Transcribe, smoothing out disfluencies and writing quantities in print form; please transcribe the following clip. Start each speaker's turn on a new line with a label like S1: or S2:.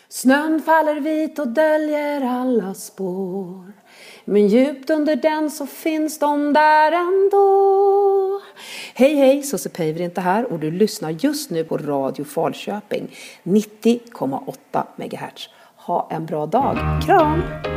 S1: Snön faller vit och döljer alla spår. Men djupt under den så finns de där ändå. Hej hej, Susse Päivärinta inte här och du lyssnar just nu på Radio Falköping 90,8 MHz. Ha en bra dag. Kram!